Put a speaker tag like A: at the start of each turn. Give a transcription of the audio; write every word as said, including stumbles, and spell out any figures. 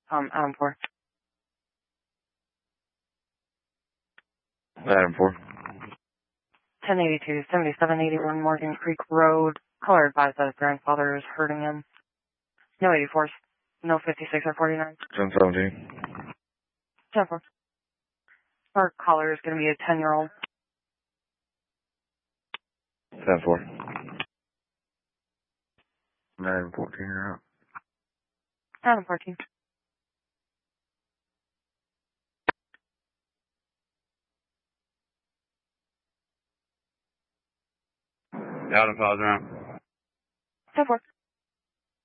A: Um, Adam four.
B: Adam four.
A: ten eighty-two, seventy-seven eighty-one Morgan Creek Road. Caller advised that his grandfather is hurting him. No eighty-fours. No fifty-six or forty-nine.
B: ten seventeen.
A: ten four. Our caller is going to be a ten-year-old.
B: ten four. nine fourteen, you're out.
A: Adam fourteen.
B: Adam five's around.
A: ten four.